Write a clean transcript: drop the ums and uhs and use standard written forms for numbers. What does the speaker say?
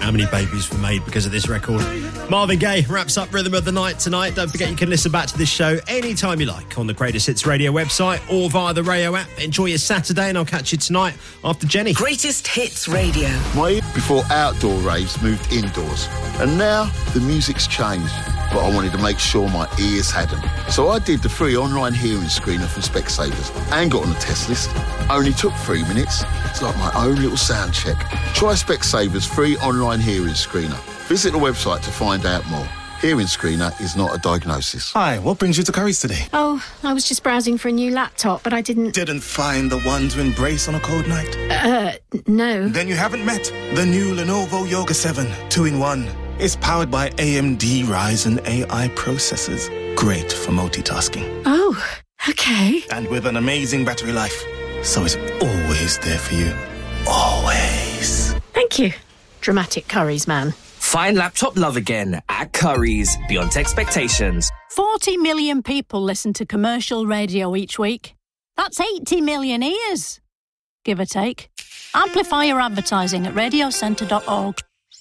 how many babies were made because of this record. Marvin Gaye wraps up Rhythm of the Night tonight. Don't forget you can listen back to this show anytime you like on the Greatest Hits Radio website or via the Radio app. Enjoy your Saturday and I'll catch you tonight after Jenny. Greatest Hits Radio. My before outdoor raves moved indoors, and now the music's changed, but I wanted to make sure my ears hadn't. So I did the free online hearing screener from Specsavers and got on the test list. Only took 3 minutes. It's like my own little sound check. Try Specsavers free online hearing screener. Visit the website to find out more. Hearing screener is not a diagnosis. Hi, what brings you to Curry's today? Oh, I was just browsing for a new laptop, but I didn't find the one to embrace on a cold night? No. Then you haven't met the new Lenovo Yoga 7 2-in-1. It's powered by AMD Ryzen AI processors. Great for multitasking. Oh, okay. And with an amazing battery life. So it's always there for you. Always. Thank you, dramatic Curry's man. Find laptop love again at Curry's, beyond expectations. 40 million people listen to commercial radio each week. That's 80 million ears, give or take. Amplify your advertising at radiocentre.org.